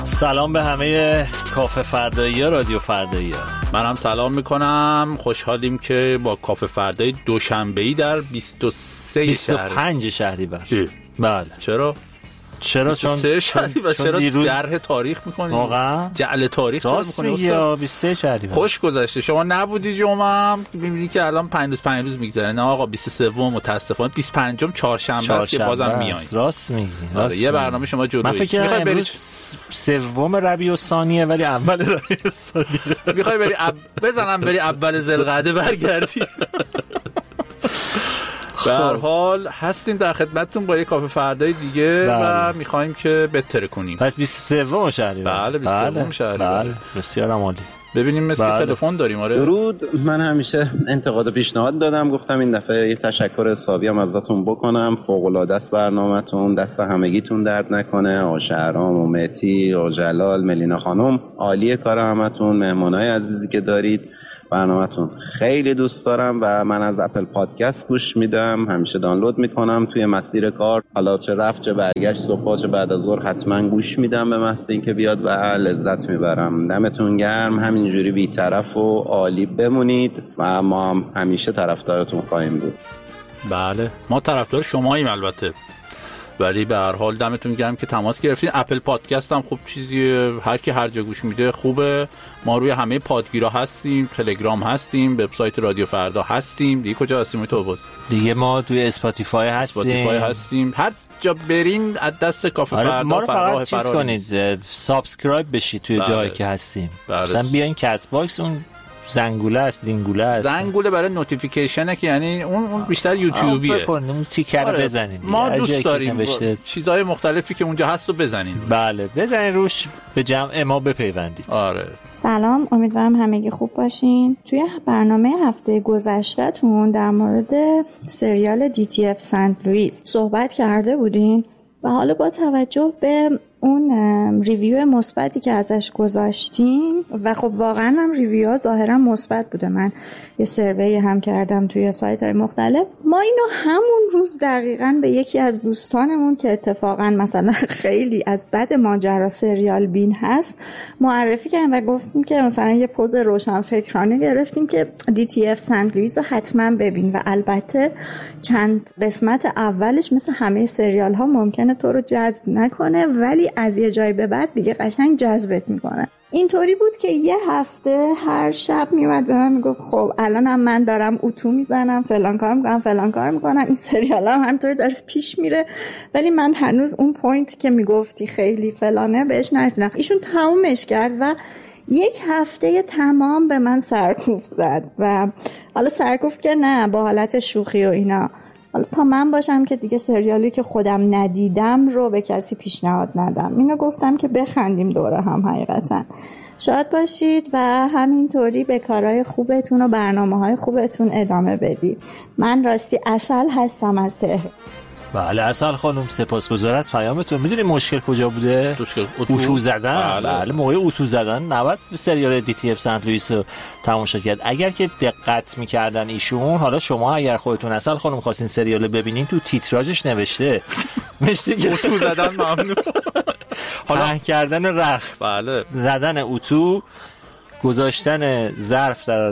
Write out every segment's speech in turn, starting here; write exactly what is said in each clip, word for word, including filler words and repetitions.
سلام به همه کافه فردایی ها، رادیو فردایی ها. من هم سلام میکنم. خوشحالیم که با کافه فردایی دوشنبه‌ای در بیست و سه بیست و پنج شهریور. بله. چرا؟ چرا چون سه شهریور چرا دیروز جرح تاریخ میکنی؟ واقعا جعل تاریخ چرا میکنی؟ یا بیست و سه شهریور. خوش گذشته. شما نبودی جمعه هم میبینی که الان پنج روز پنج روز میگذره. نه آقا بیست و سه متاسفانه بیست و پنج چهارشنبه است که بازم میایین. راست میگی. آره یه برنامه شما جلویی. من فکر کنم امروز سوم ربیع الثانیه ولی اول ربیع الثانیه. میخوای بری اب... بزنم بری اول ذوالقعده برگردی. به هر حال هستیم در خدمتتون با یه کافه فردای دیگه. بله. و میخوایم که بهتر کنیم. پس بیست و سه شهریور. بله بیست و سه شهریور. بله بسیار عالی. ببینیم مثل بله. تلفن داریم. آره درود. من همیشه انتقاد و پیشنهاد دادم، گفتم این دفعه یه تشکر حسابی هم ازتون بکنم. فوق العاده است برنامه‌تون، دست همگیتون درد نکنه. آقا شهرام و مهدی و جلال، ملینا خانم، عالیه کار همتون. مهمونای عزیزی که دارید، برنامه‌تون خیلی دوست دارم و من از اپل پادکست گوش میدم، همیشه دانلود میکنم توی مسیر کار، حالا چه رفت چه برگشت، صبح چه بعد از ظهر حتما گوش میدم به محض اینکه بیاد و لذت میبرم. دمتون گرم، همینجوری بی‌طرف و عالی بمونید و ما هم همیشه طرفدارتون خواهیم بود. بله ما طرفدار شماییم البته، ولی به هر حال دمتون گرم که تماس گرفتین. اپل پادکست هم خوب چیزیه، هر کی هر جا گوش میده خوبه. ما روی همه پادگیرا هستیم، تلگرام هستیم، وبسایت رادیو فردا هستیم. دیگه کجا هستیم تو باز؟ دیگه ما توی اسپاتیفای هستیم. اسپاتیفای هستیم. هر جا برین از دست کافه آره فردا. ما رو فقط چیز کنید، سابسکرایب بشید توی بله. جایی که هستیم. بله. مثلا بیاین کست باکس، اون زنگوله است، دینگوله است. زنگوله برای نوتیفیکیشنه که یعنی اون اون بیشتر یوتیوبیه. بکنید اون تیکر رو بزنید. ما دوست داریم چیزهای مختلفی که اونجا هست رو بزنید. بله بزنید روش، به جمع ما بپیوندید. آره سلام، امیدوارم همگی خوب باشین. توی برنامه هفته گذشته‌تون در مورد سریال دی تی اف سنت لوئیس صحبت کرده بودین و حالا با توجه به اون ریویو مثبتی که ازش گذاشتین و خب واقعا هم ریویوها ظاهرا مثبت بوده، من یه سروی هم کردم توی سایت‌های مختلف، ما اینو همون روز دقیقاً به یکی از دوستانمون که اتفاقا مثلا خیلی از بد ماجرا سریال بین هست معرفی کردیم و گفتیم که مثلا یه پوز روشن فکرانه گرفتیم که دی تی اف سنت لوئیس رو حتما ببین و البته چند قسمت اولش مثل همه سریال ها ممکنه تو رو جذب نکنه ولی از یه جای به بعد دیگه قشنگ جذبت میکنه. اینطوری بود که یه هفته هر شب میومد به من میگفت خب الانم من دارم اتو میزنم، فلان کار میکنم فلان کار میکنم، این سریال هم همینطوری داره پیش میره ولی من هنوز اون پوینت که میگفتی خیلی فلانه بهش نرسیدم. ایشون تمومش کرد و یک هفته تمام به من سرکوف زد و حالا سرکوف که نه با حالت شوخی و اینا، حالا تا من باشم که دیگه سریالی که خودم ندیدم رو به کسی پیشنهاد ندم. اینو گفتم که بخندیم دوره هم. حقیقتا شاد باشید و همینطوری به کارهای خوبتون و برنامه‌های خوبتون ادامه بدید. من راستی عسل هستم از تهران. بله عسل خانم سپاسگزار از پیامتون. میدونی مشکل کجا بوده؟ اتو زدن. بله, بله. موقع اتو زدن نباید سریال دی تی اف سنت لوئیس رو تماشا کرد. اگر که دقت میکردن ایشون، حالا شما اگر خودتون عسل خانم خواستین سریال رو ببینین تو تیتراژش نوشته نوشته که اتو زدن ممنوع. حالا کردن رخت، بله، زدن اتو، گذاشتن ظرف در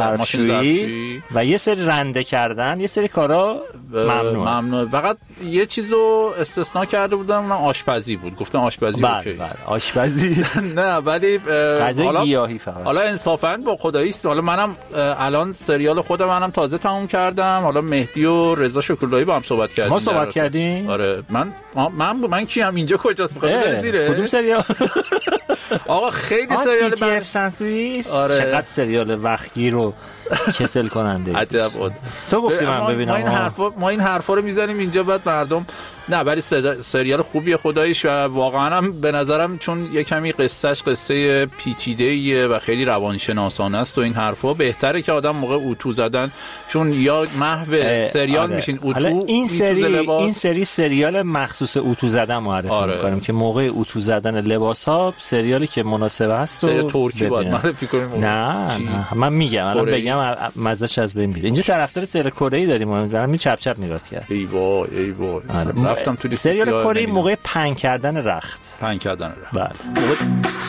ظرفشویی و یه سری رنده کردن، یه سری کارا ممنوع. ممنوع. فقط یه چیزو استثناء کرده بودن، اونم آشپزی بود. گفتن آشپزی بله اوکی. بله آشپزی نه ولی غذای گیاهی فقط. حالا انصافا با خدایی است، حالا منم الان سریال خود منم تازه تموم کردم. حالا مهدی و رضا شکرلایی با هم صحبت کردیم. ما صحبت کردیم. آره من من من کیم اینجا کجاست؟ می‌خوای زیره کدوم سریال؟ آقا خیلی سریال دی تی اف سنت لوئیس. آره. چقدر سریال وقتگیر رو کسل کننده. عجب بود. تو گفتی من ببینم. ما این حرفا ما این حرفا رو میزنیم اینجا بعد مردم نه، ولی سریال خوبیه خداییش و واقعا هم به نظرم چون یه کمی قصهش قصه پیچیده‌ایه و خیلی روانشناسانه است و این حرفا بهتره که آدم موقع اتو زدن، چون یا محو سریال آره. میشین اتو این سری این سری سریال مخصوص اتو زدن معرفی آره. می‌کنیم که موقع اتو زدن لباس‌ها سریالی که مناسب است و سریال ترکی باید معرفی کنیم. نه نه من میگم الان بگم مزهش از بین میره. اینجا طرفدار سریال کره‌ای داریم، من چپ چپ نگاه کرد. ای وای ای وای. رفتم تو لیست سریال کره موقع پنگ کردن رخت پنگ کردن رخت بله